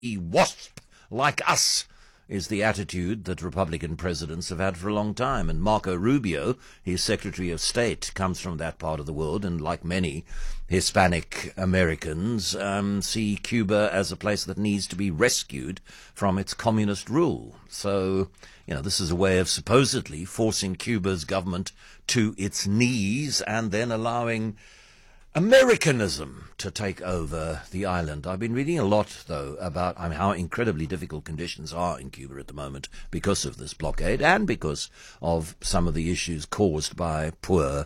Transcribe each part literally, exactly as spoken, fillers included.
wasp like us, is the attitude that Republican presidents have had for a long time. And Marco Rubio, his Secretary of State, comes from that part of the world, and like many Hispanic Americans, um, see Cuba as a place that needs to be rescued from its communist rule. So, you know, this is a way of supposedly forcing Cuba's government to its knees and then allowing Americanism to take over the island. I've been reading a lot, though, about I mean, how incredibly difficult conditions are in Cuba at the moment because of this blockade and because of some of the issues caused by poor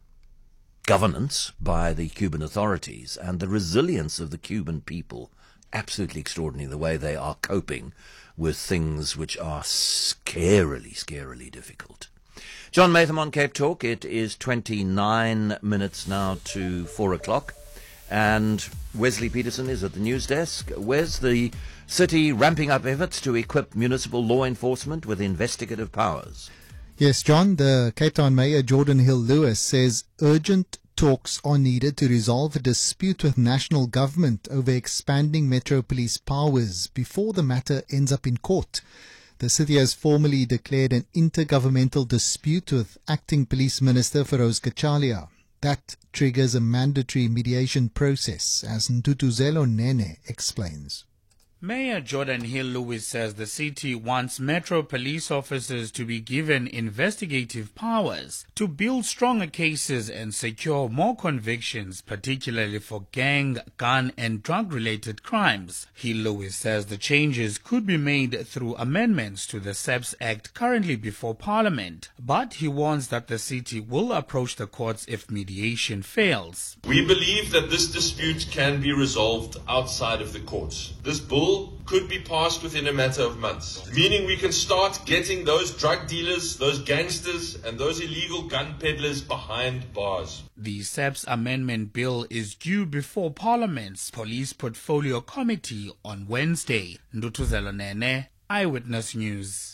governance by the Cuban authorities, and the resilience of the Cuban people. Absolutely extraordinary the way they are coping with things which are scarily, scarily difficult. John Matham on Cape Talk. It is twenty-nine minutes now to four o'clock. And Wesley Peterson is at the news desk. Where's the city ramping up efforts to equip municipal law enforcement with investigative powers? Yes, John, the Cape Town Mayor Jordan Hill-Lewis says urgent talks are needed to resolve a dispute with national government over expanding Metro Police powers before the matter ends up in court. The city has formally declared an intergovernmental dispute with Acting Police Minister Feroz Kachalia. That triggers a mandatory mediation process, as Ntutuzelo Nene explains. Mayor Jordan Hill-Lewis says the city wants Metro police officers to be given investigative powers to build stronger cases and secure more convictions, particularly for gang, gun and drug-related crimes. Hill-Lewis says the changes could be made through amendments to the S A P S Act currently before Parliament, but he warns that the city will approach the courts if mediation fails. We believe that this dispute can be resolved outside of the courts. This bill could be passed within a matter of months, meaning we can start getting those drug dealers, those gangsters, and those illegal gun peddlers behind bars. The S A P S Amendment Bill is due before Parliament's Police Portfolio Committee on Wednesday. Ntutuzelo Nene, Eyewitness News.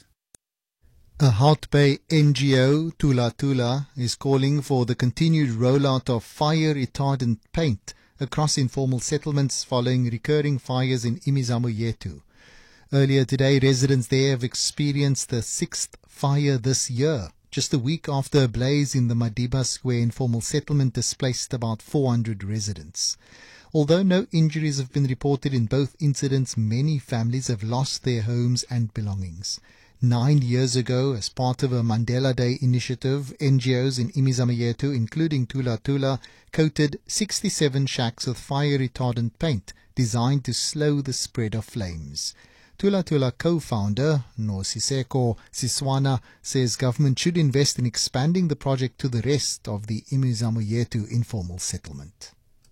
A Hout Bay N G O, Tula Tula, is calling for the continued rollout of fire-retardant paint across informal settlements following recurring fires in Imizamo Yethu. Earlier today, residents there have experienced the sixth fire this year, just a week after a blaze in the Madiba Square informal settlement displaced about four hundred residents. Although no injuries have been reported in both incidents, many families have lost their homes and belongings. Nine years ago, as part of a Mandela Day initiative, N G Os in Imizamo Yethu, including Tula Tula, coated sixty-seven shacks with fire-retardant paint designed to slow the spread of flames. Tula Tula co-founder Nosiseko Siswana says government should invest in expanding the project to the rest of the Imizamo Yethu informal settlement.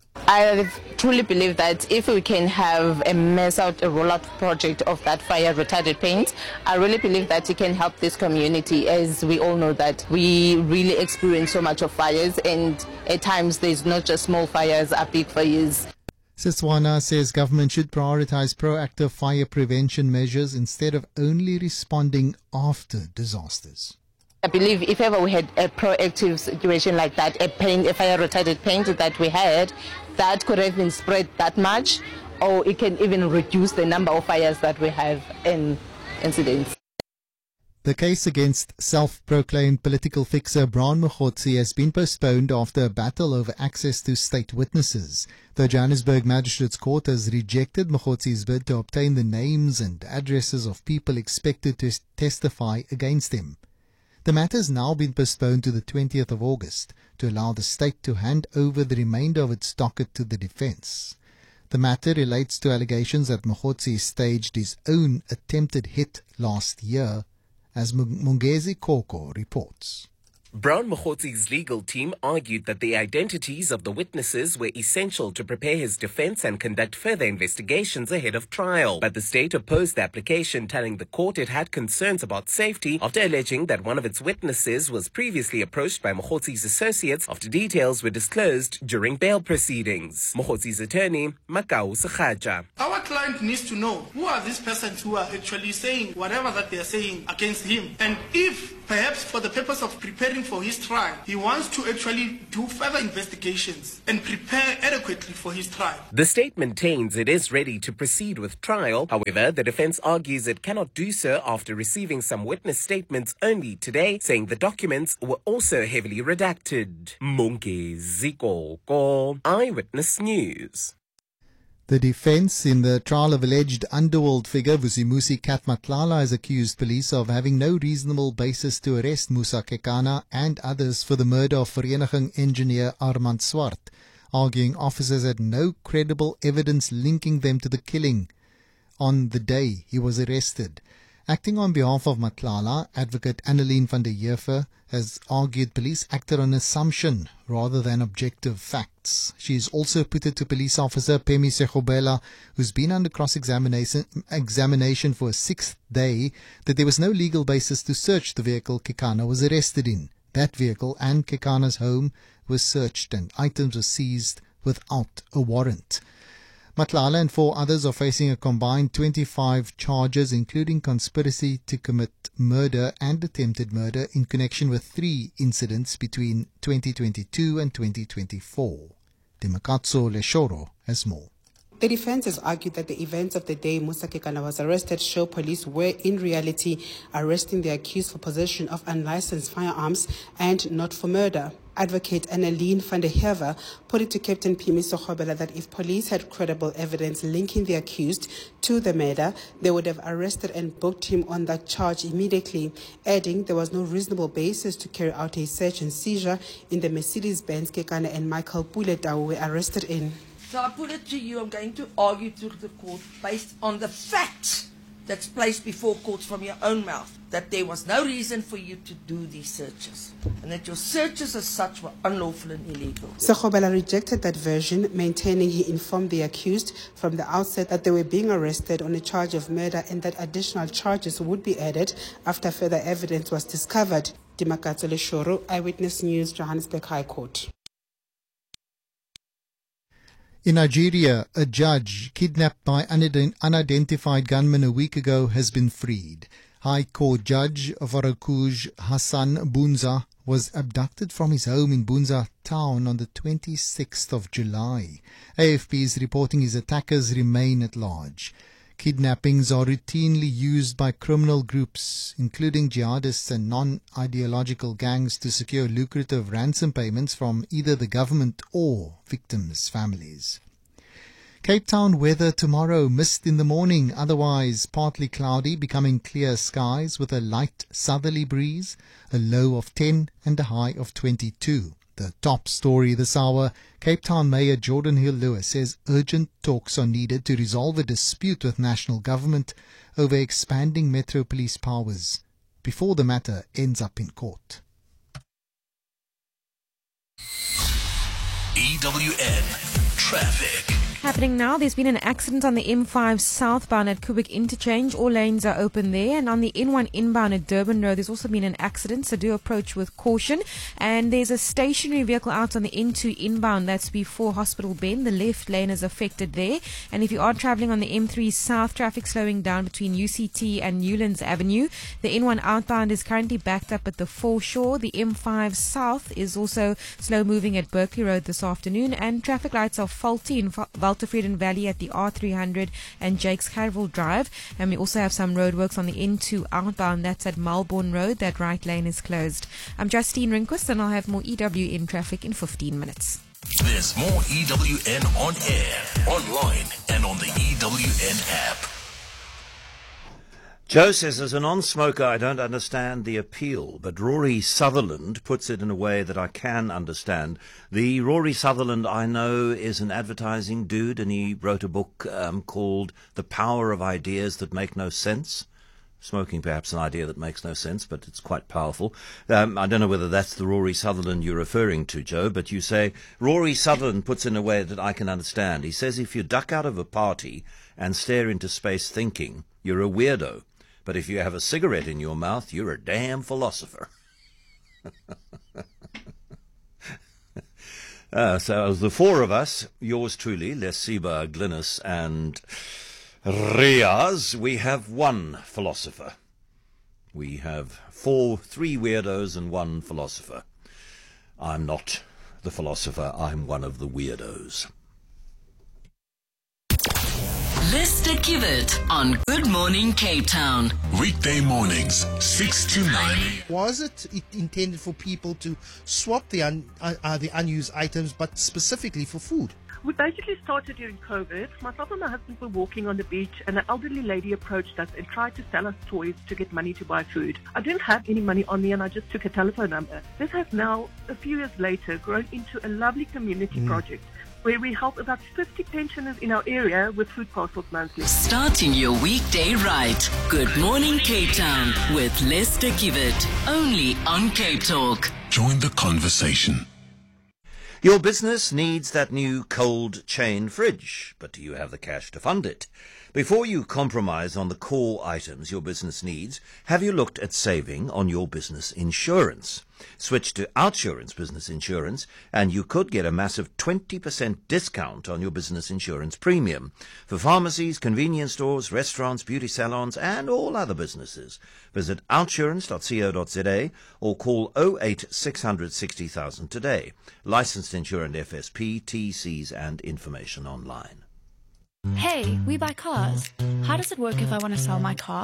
I truly believe that if we can have a mass out, a rollout project of that fire retardant paint, I really believe that it can help this community, as we all know that we really experience so much of fires, and at times there's not just small fires, are big fires. Siswana says government should prioritize proactive fire prevention measures instead of only responding after disasters. I believe if ever we had a proactive situation like that, a paint, a fire retardant paint that we had, that could have been spread that much, or it can even reduce the number of fires that we have in incidents. The case against self-proclaimed political fixer Brown Mokgotsi has been postponed after a battle over access to state witnesses. The Johannesburg Magistrates Court has rejected Mokgotsi's bid to obtain the names and addresses of people expected to testify against him. The matter has now been postponed to the twentieth of August to allow the state to hand over the remainder of its docket to the defense. The matter relates to allegations that Mokgotsi staged his own attempted hit last year, as Mungezi Koko reports. Brown Mokgotsi's legal team argued that the identities of the witnesses were essential to prepare his defense and conduct further investigations ahead of trial. But the state opposed the application, telling the court it had concerns about safety after alleging that one of its witnesses was previously approached by Mokgotsi's associates after details were disclosed during bail proceedings. Mokgotsi's attorney, Makau Sekhaja. Our client needs to know who are these persons who are actually saying whatever that they are saying against him. And if perhaps for the purpose of preparing for his trial, he wants to actually do further investigations and prepare adequately for his trial. The state maintains it is ready to proceed with trial. However, the defense argues it cannot do so after receiving some witness statements only today, saying the documents were also heavily redacted. Monke Zikoko, Eyewitness News. The defense in the trial of alleged underworld figure Vusimusi Kat Matlala has accused police of having no reasonable basis to arrest Musa Kekana and others for the murder of Vereniging engineer Armand Swart, arguing officers had no credible evidence linking them to the killing on the day he was arrested. Acting on behalf of Matlala, advocate Annelien van der Heever has argued police acted on assumption rather than objective facts. She has also put it to police officer Pemi Segobela, who's been under cross-examination examination for a sixth day, that there was no legal basis to search the vehicle Kekana was arrested in. That vehicle and Kekana's home were searched and items were seized without a warrant. Matlala and four others are facing a combined twenty-five charges, including conspiracy to commit murder and attempted murder in connection with three incidents between twenty twenty-two and twenty twenty-four. Dimakatso Leshoro has more. The defense has argued that the events of the day Musa Kekana was arrested show police were in reality arresting the accused for possession of unlicensed firearms and not for murder. Advocate Annelien van der Heever put it to Captain Pimi Segobela that if police had credible evidence linking the accused to the murder, they would have arrested and booked him on that charge immediately, adding there was no reasonable basis to carry out a search and seizure in the Mercedes-Benz Kekana and Michael Puletau were arrested in. So I put it to you, I'm going to argue to the court based on the facts that's placed before courts from your own mouth, that there was no reason for you to do these searches, and that your searches as such were unlawful and illegal. Segobela rejected that version, maintaining he informed the accused from the outset that they were being arrested on a charge of murder and that additional charges would be added after further evidence was discovered. Dimakatso Leshoro, Eyewitness News, Johannesburg High Court. In Nigeria, a judge kidnapped by unidentified gunmen a week ago has been freed. High Court Judge Farakuj Hassan Bunza was abducted from his home in Bunza town on the twenty-sixth of July. A F P is reporting his attackers remain at large. Kidnappings are routinely used by criminal groups, including jihadists and non-ideological gangs, to secure lucrative ransom payments from either the government or victims' families. Cape Town weather tomorrow: mist in the morning, otherwise partly cloudy, becoming clear skies with a light southerly breeze, a low of ten and a high of twenty-two. The top story this hour: Cape Town Mayor Jordan Hill-Lewis says urgent talks are needed to resolve a dispute with national government over expanding Metro Police powers before the matter ends up in court. E W N Traffic. Happening now, there's been an accident on the M five southbound at Kubik Interchange. All lanes are open there. And on the N one inbound at Durban Road, there's also been an accident, so do approach with caution. And there's a stationary vehicle out on the N two inbound, that's before Hospital Bend. The left lane is affected there. And if you are travelling on the M three south, traffic slowing down between U C T and Newlands Avenue. The N one outbound is currently backed up at the foreshore. The M five south is also slow moving at Berkeley Road this afternoon. And traffic lights are faulty in Val- Freden Valley at the R three hundred and Jakes Carville Drive. And we also have some roadworks on the N two outbound, that's at Melbourne Road. That right lane is closed. I'm Justine Rinquist, and I'll have more E W N traffic in fifteen minutes. There's more E W N on air, online, and on the E W N app. Joe says, as a non-smoker, I don't understand the appeal, but Rory Sutherland puts it in a way that I can understand. The Rory Sutherland I know is an advertising dude, and he wrote a book um, called The Power of Ideas That Make No Sense. Smoking perhaps an idea that makes no sense, but it's quite powerful. Um, I don't know whether that's the Rory Sutherland you're referring to, Joe, but you say, Rory Sutherland puts in a way that I can understand. He says if you duck out of a party and stare into space thinking, you're a weirdo. But if you have a cigarette in your mouth, you're a damn philosopher. uh, so the four of us, yours truly, Les Seba, Glynis, and Riaz, we have one philosopher. We have four, three weirdos and one philosopher. I'm not the philosopher, I'm one of the weirdos. Lester Kivet on Good Morning Cape Town. Weekday mornings, six to nine. Was it intended for people to swap the, un, uh, the unused items, but specifically for food? We basically started during COVID. Myself and my husband were walking on the beach and an elderly lady approached us and tried to sell us toys to get money to buy food. I didn't have any money on me and I just took a telephone number. This has now, a few years later, grown into a lovely community mm. project where we help about fifty pensioners in our area with food parcels monthly. Starting your weekday right. Good Morning Cape Town with Lester Kivet. Only on Cape Talk. Join the conversation. Your business needs that new cold chain fridge, but do you have the cash to fund it? Before you compromise on the core items your business needs, have you looked at saving on your business insurance? Switch to Outsurance Business Insurance and you could get a massive twenty percent discount on your business insurance premium for pharmacies, convenience stores, restaurants, beauty salons and all other businesses. Visit outsurance dot co dot za or call oh eight six hundred sixty thousand today. Licensed Insurance F S P, T Cs and information online. Hey, we buy cars. How does it work if I want to sell my car?